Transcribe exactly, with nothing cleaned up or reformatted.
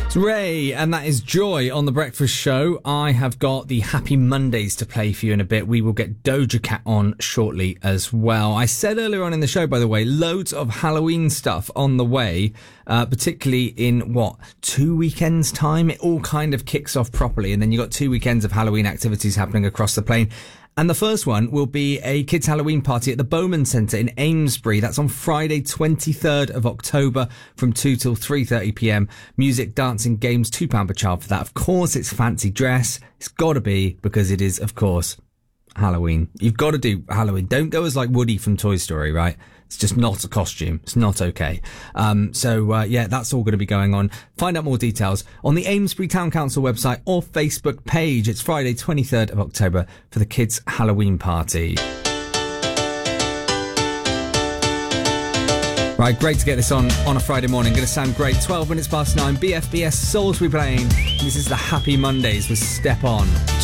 It's Ray, and that is Joy on The Breakfast Show. I have got the Happy Mondays to play for you in a bit. We will get Doja Cat on shortly as well. I said earlier on in the show, by the way, loads of Halloween stuff on the way, uh, particularly in, what, two weekends' time? It all kind of kicks off properly, and then you've got two weekends of Halloween activities happening across the plain. And the first one will be a kids' Halloween party at the Bowman Centre in Amesbury. That's on Friday, twenty-third of October from two till three thirty p m. Music, dancing, games, two pounds per child for that. Of course, it's fancy dress. It's got to be, because it is, of course, Halloween. You've got to do Halloween. Don't go as like Woody from Toy Story, right? It's just not a costume. It's not okay. Um, so, uh, yeah, that's all going to be going on. Find out more details on the Amesbury Town Council website or Facebook page. It's Friday, twenty-third of October for the kids' Halloween party. Right, great to get this on on a Friday morning. Going to sound great. twelve minutes past nine. B F B S Salisbury playing. This is the Happy Mondays with Step On.